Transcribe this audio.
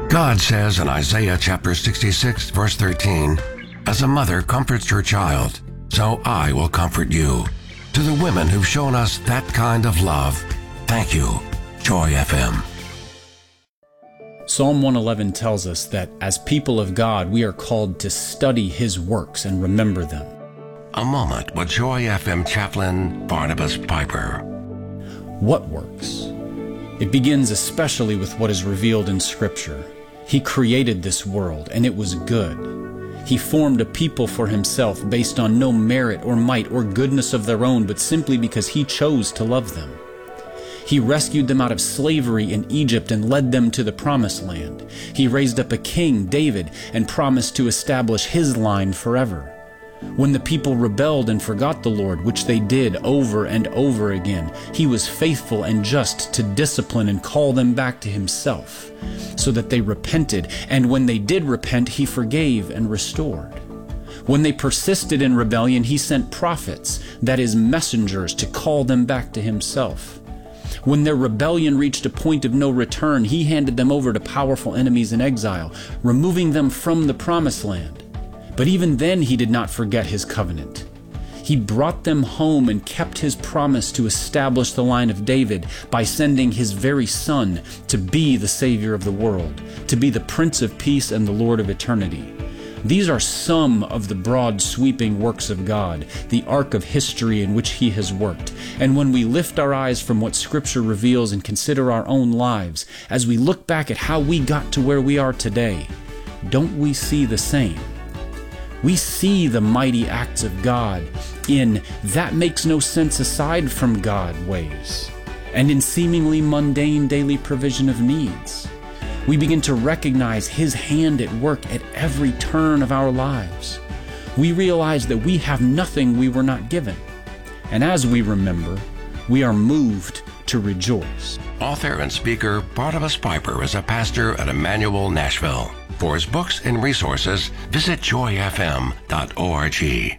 God says in Isaiah chapter 66, verse 13, "As a mother comforts her child, so I will comfort you." To the women who've shown us that kind of love, thank you, Joy FM. Psalm 111 tells us that as people of God, we are called to study His works and remember them. A moment with Joy FM chaplain Barnabas Piper. What works? It begins especially with what is revealed in Scripture. He created this world, and it was good. He formed a people for Himself based on no merit or might or goodness of their own, but simply because He chose to love them. He rescued them out of slavery in Egypt and led them to the Promised Land. He raised up a king, David, and promised to establish his line forever. When the people rebelled and forgot the Lord, which they did over and over again, He was faithful and just to discipline and call them back to Himself, so that they repented, and when they did repent, He forgave and restored. When they persisted in rebellion, He sent prophets, that is, messengers, to call them back to Himself. When their rebellion reached a point of no return, He handed them over to powerful enemies in exile, removing them from the Promised Land. But even then He did not forget His covenant. He brought them home and kept His promise to establish the line of David by sending His very Son to be the Savior of the world, to be the Prince of Peace and the Lord of eternity. These are some of the broad, sweeping works of God, the arc of history in which He has worked. And when we lift our eyes from what Scripture reveals and consider our own lives, as we look back at how we got to where we are today, don't we see the same? We see the mighty acts of God in that makes no sense aside from God ways, and in seemingly mundane daily provision of needs. We begin to recognize His hand at work at every turn of our lives. We realize that we have nothing we were not given. And as we remember, we are moved to rejoice. Author and speaker Barnabas Piper is a pastor at Emmanuel, Nashville. For his books and resources, visit joyfm.org.